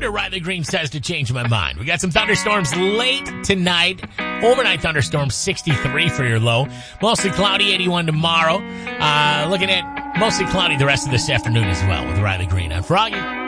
thunder, Riley Green says, to change my mind. We got some thunderstorms late tonight. Overnight thunderstorms, 63 for your low. Mostly cloudy, 81 tomorrow. Looking at mostly cloudy the rest of this afternoon as well with Riley Green on Froggy.